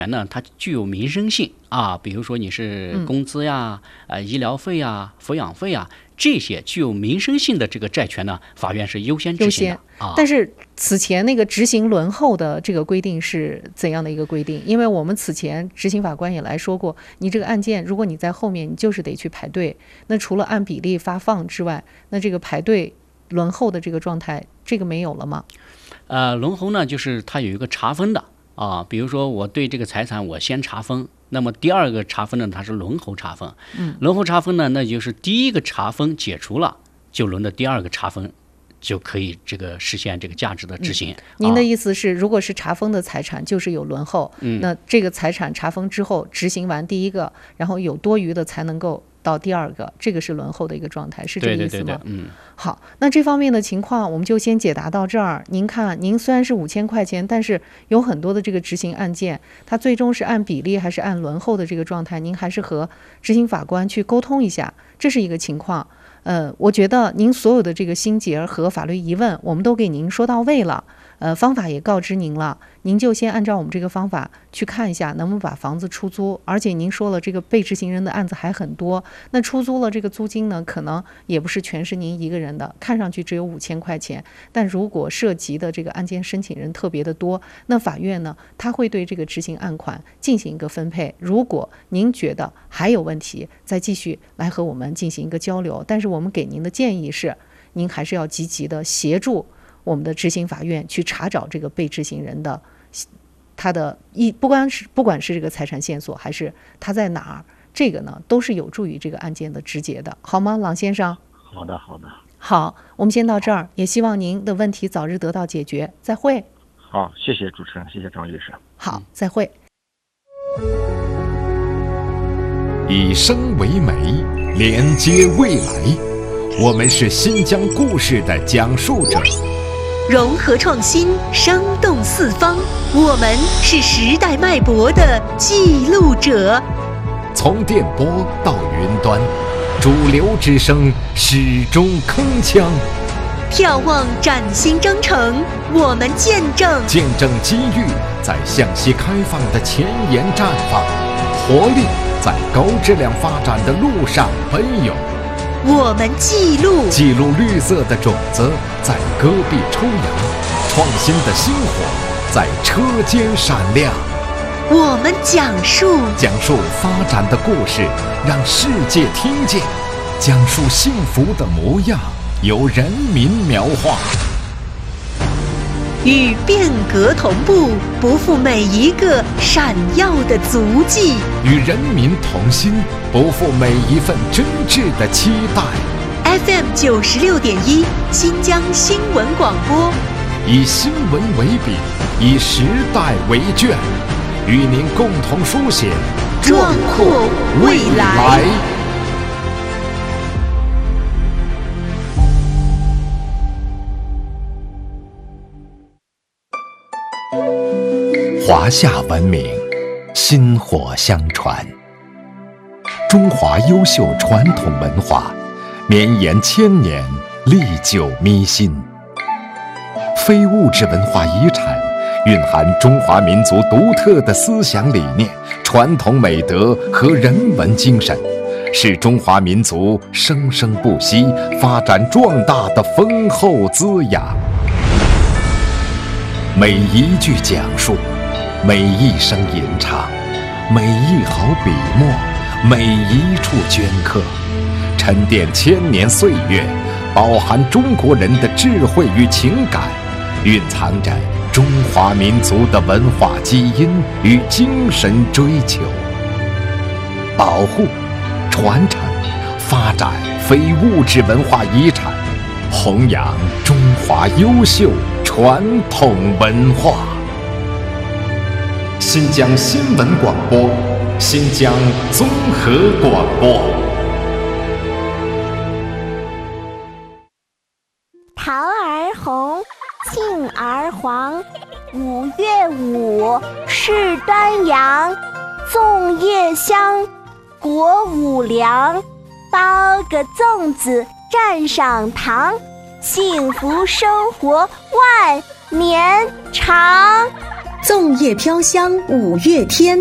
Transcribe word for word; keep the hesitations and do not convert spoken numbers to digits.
呢，它具有民生性啊，比如说你是工资呀、嗯、呃医疗费呀、抚养费呀，这些具有民生性的这个债权呢，法院是优先执行的啊。 但是此前那个执行轮后的这个规定是怎样的一个规定？因为我们此前执行法官也来说过，你这个案件如果你在后面，你就是得去排队。那除了按比例发放之外，那这个排队轮后的这个状态，这个没有了吗？ 呃，轮后呢，就是它有一个查分的。啊，比如说我对这个财产我先查分，那么第二个查分呢，它是轮候查分。嗯，轮候查分呢，那就是第一个查分解除了，就轮到第二个查分，就可以这个实现这个价值的执行。嗯、 您的意思是，如果是查封的财产，就是有轮候，嗯、那这个财产查封之后执行完第一个，然后有多余的才能够到第二个，这个是轮候的一个状态，是这个意思吗？ 对对对对，嗯。 好，那这方面的情况我们就先解答到这儿。您看，您虽然是五千块钱，但是有很多的这个执行案件，它最终是按比例还是按轮候的这个状态，您还是和执行法官去沟通一下，这是一个情况。呃，我觉得您所有的这个心结和法律疑问，我们都给您说到位了。呃，方法也告知您了，您就先按照我们这个方法去看一下，能不能把房子出租。而且您说了，这个被执行人的案子还很多，那出租了这个租金呢，可能也不是全是您一个人的，看上去只有五千块钱，但如果涉及的这个案件申请人特别的多，那法院呢，他会对这个执行案款进行一个分配。如果您觉得还有问题，再继续来和我们进行一个交流。但是我们给您的建议是，您还是要积极的协助我们的执行法院去查找这个被执行人的他的一不管是不管是这个财产线索还是他在哪儿，这个呢都是有助于这个案件的直结的，好吗，郎先生？ 好的，好的。 好，我们先到这儿，也希望您的问题早日得到解决。再会。 好，谢谢主持人，谢谢张律师。 好，再会。 以声为媒，连接未来。我们是新疆故事的讲述者， 融合创新，生动四方。我们是时代脉搏的记录者。 从电波到云端，主流之声始终铿锵。 眺望崭新征程，我们见证见证机遇在向西开放的前沿绽放，活力在高质量发展的路上奔涌。 我们记录记录绿色的种子在戈壁抽芽，创新的星火在车间闪亮。 我们讲述讲述发展的故事，让世界听见，讲述幸福的模样，由人民描画。 与变革同步，不负每一个闪耀的足迹； 与人民同心，不负每一份真挚的期待。 F M 九十六点一，新疆新闻广播， 以新闻为笔，以时代为卷，与您共同书写壮阔未来。 华夏文明，薪火相传。中华优秀传统文化，绵延千年，历久弥新。非物质文化遗产，蕴含中华民族独特的思想理念、传统美德和人文精神，是中华民族生生不息、发展壮大的丰厚滋养。每一句讲述，每一声吟唱，每一毫笔墨，每一处镌刻，沉淀千年岁月，饱含中国人的智慧与情感，蕴藏着中华民族的文化基因与精神追求。保护、传承、发展非物质文化遗产，弘扬中华优秀传统文化。新疆新闻广播，新疆综合广播。 桃儿红，杏儿黄，五月五是端阳，粽叶香，果五粮，包个粽子蘸上糖，幸福生活万年长。 粽叶飘香五月天。